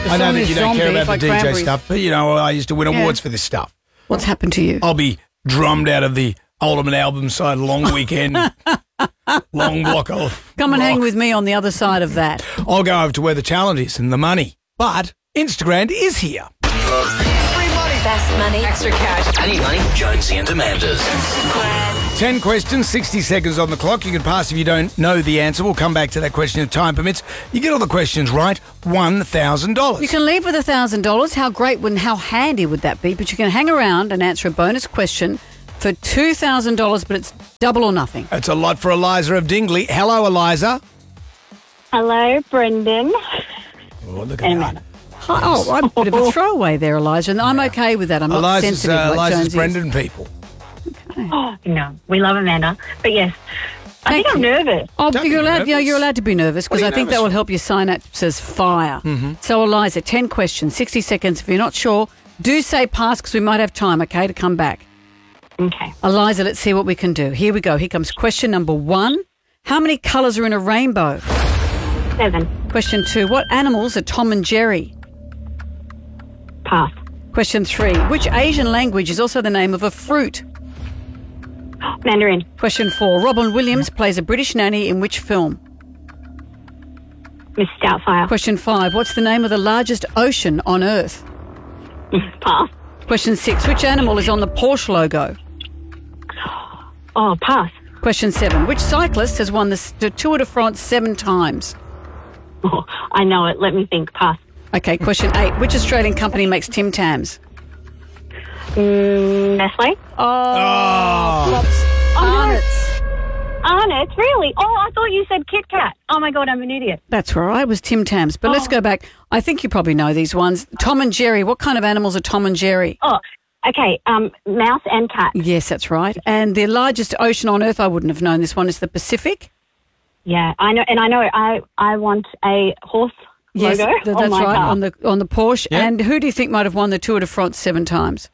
I know that you don't care about like the DJ cranberries. stuff, but, I used to win awards for this stuff. What's happened to you? I'll be drummed out of the Ultimate Album side long weekend, long block of Come and rock. hang with me on the other side of that. I'll go over to where the challenge is and the money. But Instagram is here. Free money. Fast money. Extra cash. I need money. Jonesy and Amanda's. 10 questions, 60 seconds on the clock. You can pass if you don't know the answer. We'll come back to that question if time permits. You get all the questions right, $1,000. You can leave with $1,000. How great and how handy would that be? But you can hang around and answer a bonus question for $2,000, but it's double or nothing. That's a lot for Eliza of Dingley. Hello, Eliza. Hello, Brendan. Oh, look And at that. Oh, I'm a bit of a throwaway there, Eliza, and I'm okay with that. I'm not Eliza's, sensitive like Eliza's Jones is. Brendan people. Oh, no, we love Amanda. But yes, I Thank think I'm you. nervous. Oh, Don't be you're allowed. nervous. You're allowed to be nervous What because are I you think that nervous will for? help your synapses fire. So, Eliza, 10 questions, 60 seconds. If you're not sure, do say pass because we might have time. Okay, to come back. Okay. Eliza, let's see what we can do. Here we go. Here comes question number 1. How many colours are in a rainbow? 7. Question 2. What animals are Tom and Jerry? Pass. Question 3. Which Asian language is also the name of a fruit? Mandarin. Question 4. Robin Williams plays a British nanny in which film? Miss Doubtfire. Question 5. What's the name of the largest ocean on Earth? Pass. Question 6. Which animal is on the Porsche logo? Oh, pass. Question 7. Which cyclist has won the Tour de France 7 times? Oh, I know it. Let me think. Pass. Okay, question 8. Which Australian company makes Tim Tams? Nestle. Flops. no. Arnott's. Arnott's, really? Oh, I thought you said Kit Kat. Oh, my God, I'm an idiot. That's right, it was Tim Tams. But let's go back. I think you probably know these ones. Tom and Jerry. What kind of animals are Tom and Jerry? Oh, okay. Mouse and cat. Yes, that's right. And the largest ocean on Earth, I wouldn't have known this one, is the Pacific. Yeah, I know. And I know I want a horse Yes, logo that's on my right, car. on the Porsche. Yeah. And who do you think might have won the Tour de France 7 times?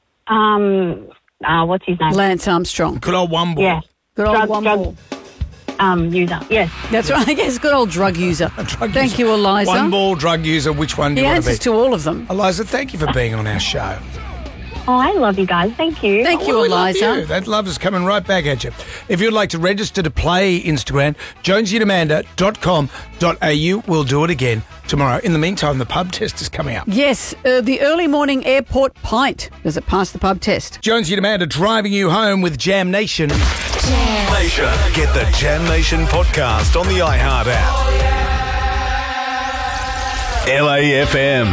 What's his name? Lance Armstrong. Good old one ball. Yeah. Good old Drug- one drug- ball. User. Yes. That's right. Yes, good old drug user. Thank you, Eliza. One ball drug user. Which one do The you want to be? answers to all of them. Eliza, thank you for being on our show. Oh, I love you guys. Thank you. Thank you, Well, we love Eliza. you. That love is coming right back at you. If you'd like to register to play Instagram, jonesyandamanda.com.au. We'll do it again tomorrow. In the meantime, the pub test is coming up. Yes, the early morning airport pint. Does it pass the pub test? Jonesy and Amanda driving you home with Jam Nation. Nation. Get the Jam Nation podcast on the iHeart app. LAFM.